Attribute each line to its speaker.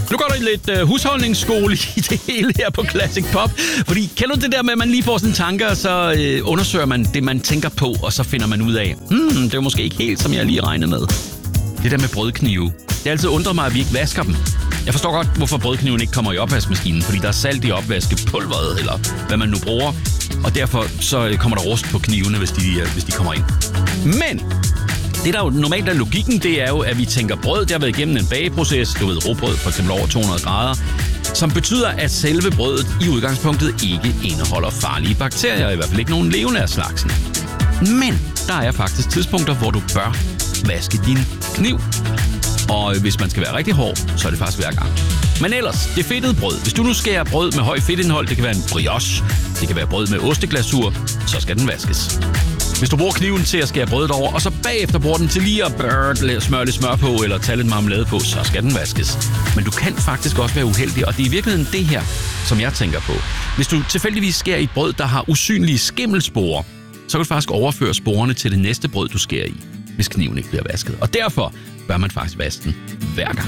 Speaker 1: Nu går der lidt husholdningsskole i det hele her på Classic Pop. Fordi kender du det der med, at man lige får sådan tanker, og så undersøger man det, man tænker på, og så finder man ud af, det er måske ikke helt, som jeg lige regnede med. Det der med brødknive. Det har altid undret mig, at vi ikke vasker dem. Jeg forstår godt, hvorfor brødkniven ikke kommer i opvaskemaskinen, fordi der er salt i opvaskepulveret, eller hvad man nu bruger. Og derfor så kommer der rust på knivene, hvis de kommer ind. Men det, der jo normalt er logikken, det er jo, at vi tænker brød, det har været igennem en bageproces, du ved, råbrød for eksempel over 200 grader, som betyder, at selve brødet i udgangspunktet ikke indeholder farlige bakterier, i hvert fald ikke nogen levende af slagsen. Men der er faktisk tidspunkter, hvor du bør vaske din kniv. Og hvis man skal være rigtig hård, så er det faktisk hver gang. Men ellers, det fedtede brød. Hvis du nu skærer brød med høj fedtindhold, det kan være en brioche, det kan være brød med osteglasur, så skal den vaskes. Hvis du bruger kniven til at skære brødet over, og så bagefter bruger den til lige at smøre lidt smør på, eller tage lidt marmelade på, så skal den vaskes. Men du kan faktisk også være uheldig, og det er i virkeligheden det her, som jeg tænker på. Hvis du tilfældigvis skærer i et brød, der har usynlige skimmelsporer, så kan du faktisk overføre sporene til det næste brød, du skærer i, hvis kniven ikke bliver vasket. Og derfor bør man faktisk vaske den hver gang.